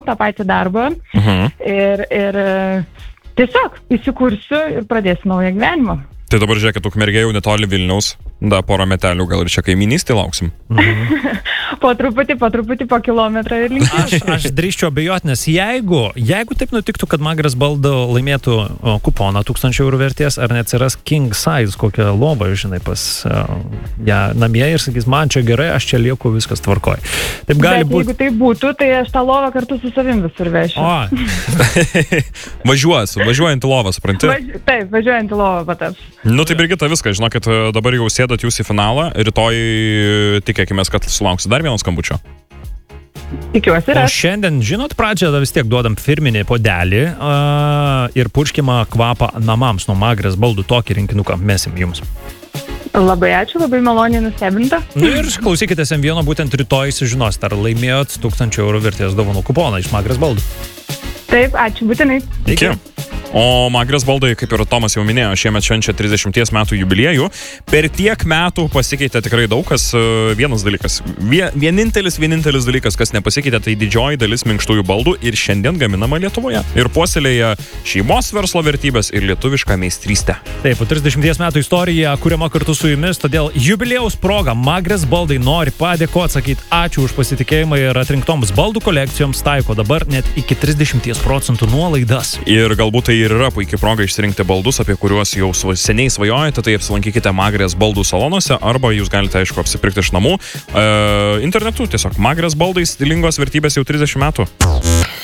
tą patį darbą ir tiesiog įsikursiu ir pradėsiu naują gyvenimą. Tai dabar žiūrėkit, Ukmergė jau netoli Vilniaus, da porą metelių, gal ir čia kaimynystį lauksim. Po truputį, po kilometrą ir link. Aš drįsčiau abejoti, nes jeigu taip nutiktų, kad Magras Baldo laimėtų kuponą 1000 eurų vertės, ar neatsiras king size kokią lovą, žinai, pas ją namie ir sakys, man čia gerai, aš čia lieku, viskas tvarkoj. Taip gali būti. Jeigu tai būtų, tai aš tą lovą kartu su savim visur vešiu. Važiuojant į lovą, supranti? Taip, važiuojant į lovą pataps. Nu tai Brigita, viskas, žinokit, dabar jau sėdat jūs į finalą, rytoj tikėkime, kad sulauksit dar vieno skambučio. Tikiuosi, o šiandien, žinot, pradžią vis tiek duodam firminį puodelį ir purškimą kvapą namams nuo Magras Baldų, tokį rinkinuką mesim jums. Labai ačiū, labai maloniai nustebinta. Nu ir klausykite M1, būtent rytoj sužinosite, ar laimėjot 1000 eurų vertės dovanų kuponą iš Magras Baldų. Taip, ačiū būtinai. Iki. O Magras Baldai, kaip ir Tomas jau minėjo, šiemet švenčia 30 metų jubiliejų. Per tiek metų pasikeitė tikrai daug kas. Vienas dalykas, vienintelis dalykas, kas nepasikeitė, tai didžioji dalis minkštųjų baldų ir šiandien gaminama Lietuvoje. Ir puoselėja šeimos verslo vertybės ir lietuvišką meistrystę. Taip, po 30 metų istorija kuriama kartu su jumis, todėl jubiliejaus proga Magras Baldai nori padėkoti, sakyti ačiū už pasitikėjimą ir atrinktoms baldų kolekcijoms taiko dabar net iki 30% nuolaidas. Ir galbūt tai ir yra puikia proga išsirinkti baldus, apie kuriuos jau seniai svajojate, tai apsilankykite Magras Baldų salonuose arba jūs galite, aišku, apsipirkti iš namų internetu. Tiesiog Magras Baldai stilingos vertybės jau 30 metų.